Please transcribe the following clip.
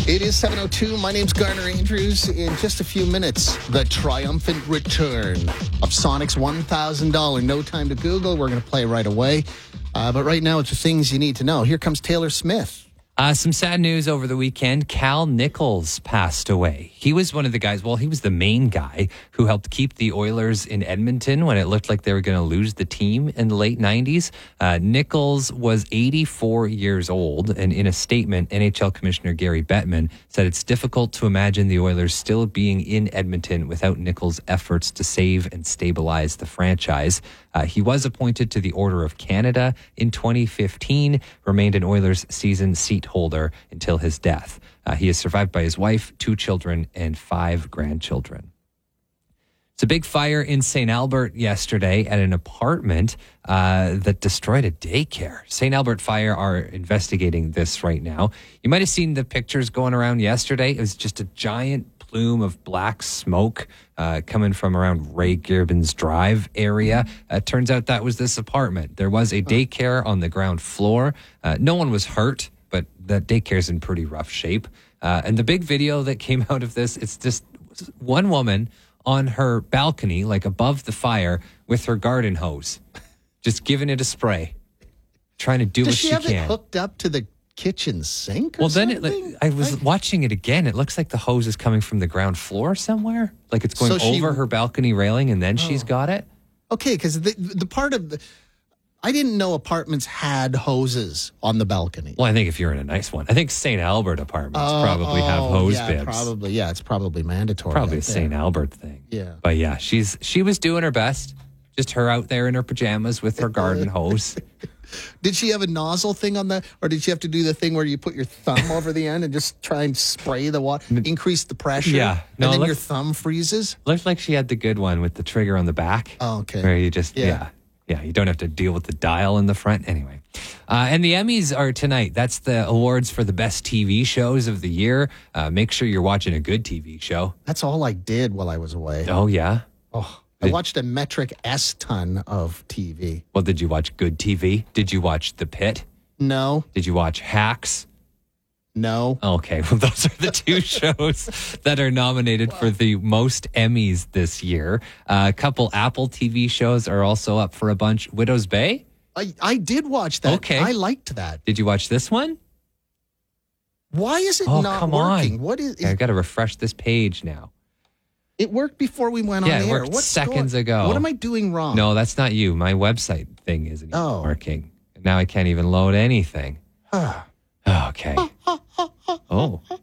It is 7:02. My name's Garner Andrews. In just a few minutes, the triumphant return of Sonic's $1,000 No Time to Google. We're going to play right away. But right now, it's the things you need to know. Here comes Taylor Smith. Some sad news over the weekend. Cal Nichols passed away. He was one of the guys, he was the main guy who helped keep the Oilers in Edmonton when it looked like they were going to lose the team in the late 90s. Nichols was 84 years old, and in a statement, NHL Commissioner Gary Bettman said it's difficult to imagine the Oilers still being in Edmonton without Nichols' efforts to save and stabilize the franchise. He was appointed to the Order of Canada in 2015, remained an Oilers season seat holder until his death. He is survived by his wife, 2 children, and 5 grandchildren. It's a big fire in St. Albert yesterday at an apartment that destroyed a daycare. St. Albert Fire are investigating this right now. You might have seen the pictures going around yesterday. It was just a giant plume of black smoke coming from around Ray Girbins Drive area. Turns out that was this apartment. There was a daycare on the ground floor. No one was hurt, but that daycare's in pretty rough shape. And the big video that came out of this, it's just one woman on her balcony, like above the fire, with her garden hose, just giving it a spray, trying to do what she can. Does she have it hooked up to the kitchen sink or something? Then I was watching it again. It looks like the hose is coming from the ground floor somewhere. Like it's going over her balcony railing and then she's got it. Okay, because the part of the... I didn't know apartments had hoses on the balcony. Well, I think if you're in a nice one. I think St. Albert apartments probably have hose bibs. Probably, yeah, it's probably mandatory. Probably a St. Albert thing. Yeah. But yeah, she was doing her best. Just her out there in her pajamas with her garden hose. Did she have a nozzle thing on that? Or did she have to do the thing where you put your thumb over the end and just try and spray the water, increase the pressure? Yeah. No, and then your thumb freezes? Looked like she had the good one with the trigger on the back. Oh, okay. Where you just, yeah, you don't have to deal with the dial in the front. Anyway. And the Emmys are tonight. That's the awards for the best TV shows of the year. Make sure you're watching a good TV show. That's all I did while I was away. Oh, yeah? Oh, I watched a metric S ton of TV. Well, did you watch good TV? Did you watch The Pit? No. Did you watch Hacks? No. Okay, well, those are the 2 shows that are nominated for the most Emmys this year. A couple Apple TV shows are also up for a bunch. Widow's Bay? I did watch that. Okay. I liked that. Did you watch this one? Why is it not come working? On. What is? I've got to refresh this page now. It worked before we went on air. Yeah, it worked seconds ago. What am I doing wrong? No, that's not you. My website thing isn't even working. Now I can't even load anything. Okay. Oh,